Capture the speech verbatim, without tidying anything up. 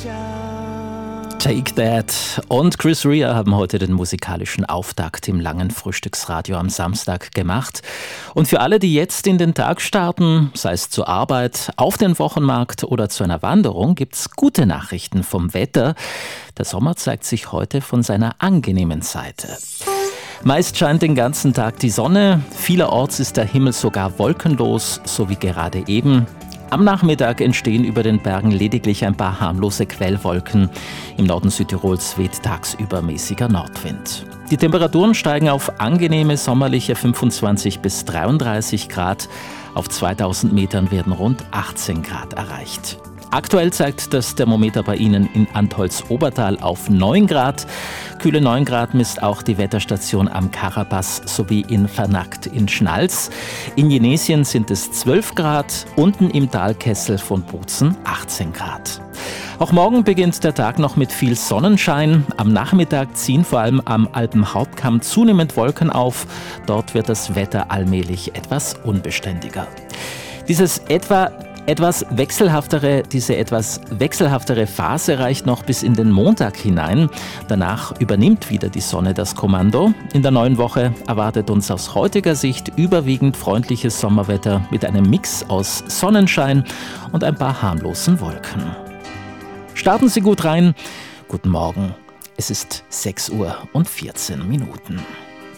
Take That und Chris Rea haben heute den musikalischen Auftakt im langen Frühstücksradio am Samstag gemacht. Und für alle, die jetzt in den Tag starten, sei es zur Arbeit, auf den Wochenmarkt oder zu einer Wanderung, gibt's gute Nachrichten vom Wetter. Der Sommer zeigt sich heute von seiner angenehmen Seite. Meist scheint den ganzen Tag die Sonne, vielerorts ist der Himmel sogar wolkenlos, so wie gerade eben. Am Nachmittag entstehen über den Bergen lediglich ein paar harmlose Quellwolken. Im Norden Südtirols weht tagsüber mäßiger Nordwind. Die Temperaturen steigen auf angenehme sommerliche fünfundzwanzig bis dreiunddreißig Grad. Auf zweitausend Metern werden rund achtzehn Grad erreicht. Aktuell zeigt das Thermometer bei Ihnen in Antholz-Obertal auf neun Grad. Kühle neun Grad misst auch die Wetterstation am Karabas sowie in Vernackt in Schnals. In Jenesien sind es zwölf Grad, unten im Talkessel von Bozen achtzehn Grad. Auch morgen beginnt der Tag noch mit viel Sonnenschein. Am Nachmittag ziehen vor allem am Alpenhauptkamm zunehmend Wolken auf. Dort wird das Wetter allmählich etwas unbeständiger. Dieses etwa Etwas wechselhaftere, diese etwas wechselhaftere Phase reicht noch bis in den Montag hinein. Danach übernimmt wieder die Sonne das Kommando. In der neuen Woche erwartet uns aus heutiger Sicht überwiegend freundliches Sommerwetter mit einem Mix aus Sonnenschein und ein paar harmlosen Wolken. Starten Sie gut rein. Guten Morgen. Es ist sechs Uhr und vierzehn Minuten.